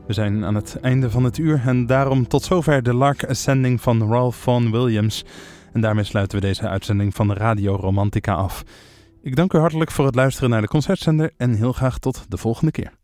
We zijn aan het einde van het uur en daarom tot zover de Lark Ascending van Ralph Vaughan Williams. En daarmee sluiten we deze uitzending van Radio Romantica af. Ik dank u hartelijk voor het luisteren naar de Concertzender en heel graag tot de volgende keer.